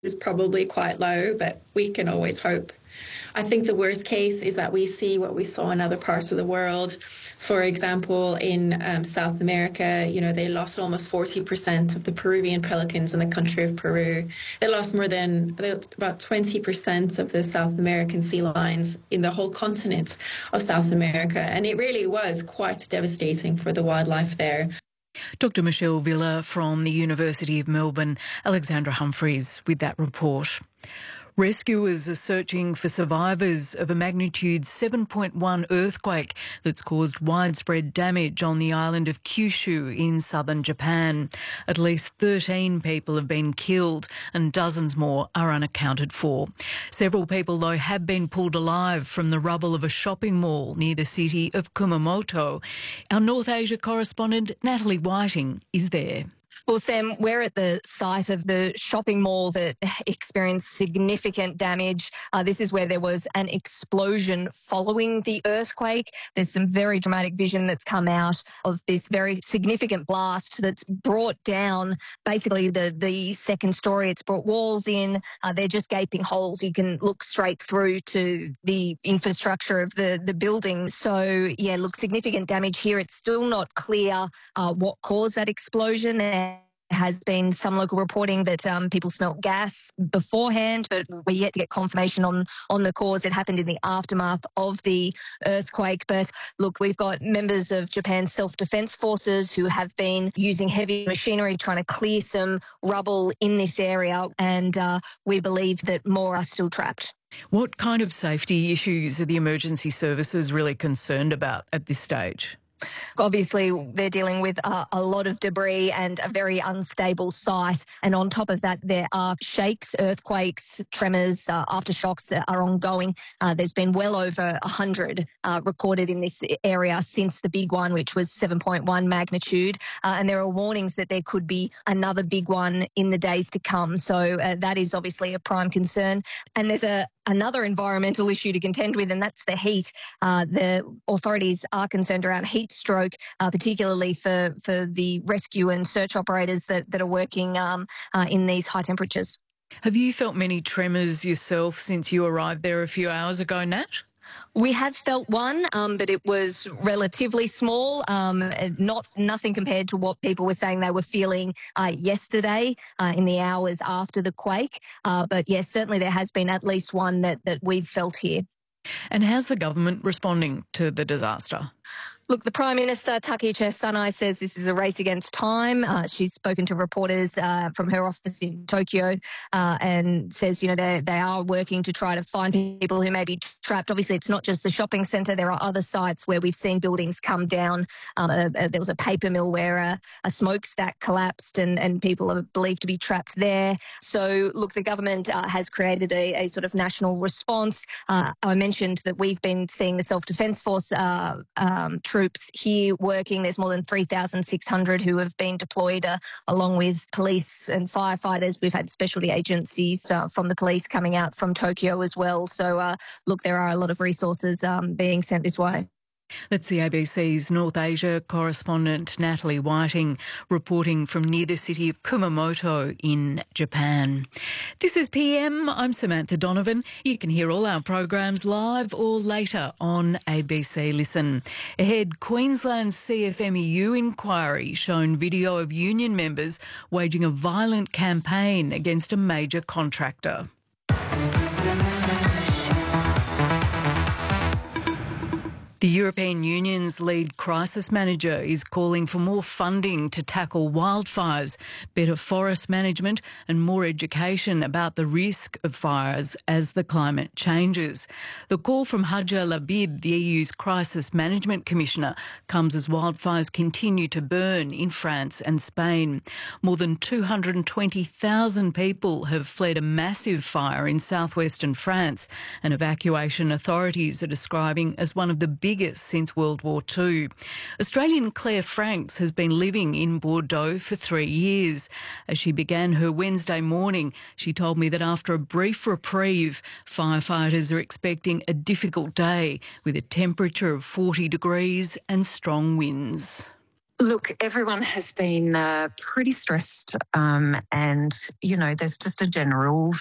is probably quite low, but we can always hope. I think the worst case is that we see what we saw in other parts of the world. For example, in South America, they lost almost 40% of the Peruvian pelicans in the country of Peru. They lost about 20% of the South American sea lions in the whole continent of South America. And it really was quite devastating for the wildlife there. Dr. Michelle Villa from the University of Melbourne, Alexandra Humphreys with that report. Rescuers are searching for survivors of a magnitude 7.1 earthquake that's caused widespread damage on the island of Kyushu in southern Japan. At least 13 people have been killed and dozens more are unaccounted for. Several people, though, have been pulled alive from the rubble of a shopping mall near the city of Kumamoto. Our North Asia correspondent, Natalie Whiting, is there. Well, Sam, we're at the site of the shopping mall that experienced significant damage. This is where there was an explosion following the earthquake. There's some very dramatic vision that's come out of this very significant blast that's brought down basically the second story. It's brought walls in. They're just gaping holes. You can look straight through to the infrastructure of the building. So, yeah, look, significant damage here. It's still not clear what caused that explosion. There has been some local reporting that people smelt gas beforehand, but we're yet to get confirmation on the cause. It happened in the aftermath of the earthquake. But look, we've got members of Japan's self-defense forces who have been using heavy machinery trying to clear some rubble in this area, and we believe that more are still trapped. What kind of safety issues are the emergency services really concerned about at this stage? Obviously, they're dealing with a lot of debris and a very unstable site. And on top of that, there are shakes, earthquakes, tremors, aftershocks are ongoing. There's been well over 100 recorded in this area since the big one, which was 7.1 magnitude. And there are warnings that there could be another big one in the days to come. So that is obviously a prime concern. And there's another environmental issue to contend with, and that's the heat. The authorities are concerned around heat stroke, particularly for the rescue and search operators that are working in these high temperatures. Have you felt many tremors yourself since you arrived there a few hours ago, Nat? We have felt one, but it was relatively small, nothing compared to what people were saying they were feeling yesterday in the hours after the quake. But yes, certainly there has been at least one that we've felt here. And how's the government responding to the disaster? Look, the Prime Minister, Takeshi Sanai, says this is a race against time. She's spoken to reporters from her office in Tokyo and says, they are working to try to find people who may be trapped. Obviously, it's not just the shopping centre. There are other sites where we've seen buildings come down. There was a paper mill where a smokestack collapsed and people are believed to be trapped there. So, look, the government has created a sort of national response. I mentioned that we've been seeing the Self-Defence Force troops here working. There's more than 3,600 who have been deployed along with police and firefighters. We've had specialty agencies from the police coming out from Tokyo as well. So, look, there are a lot of resources being sent this way. That's the ABC's North Asia correspondent Natalie Whiting reporting from near the city of Kumamoto in Japan. This is PM. I'm Samantha Donovan. You can hear all our programs live or later on ABC Listen. Ahead, Queensland's CFMEU inquiry shown video of union members waging a violent campaign against a major contractor. The European Union's lead crisis manager is calling for more funding to tackle wildfires, better forest management and more education about the risk of fires as the climate changes. The call from Hadja Labib, the EU's Crisis Management Commissioner, comes as wildfires continue to burn in France and Spain. More than 220,000 people have fled a massive fire in southwestern France, an evacuation authorities are describing as one of the biggest since World War II. Australian Claire Franks has been living in Bordeaux for 3 years. As she began her Wednesday morning, she told me that after a brief reprieve, firefighters are expecting a difficult day with a temperature of 40 degrees and strong winds. Look, everyone has been pretty stressed, and, you know, there's just a general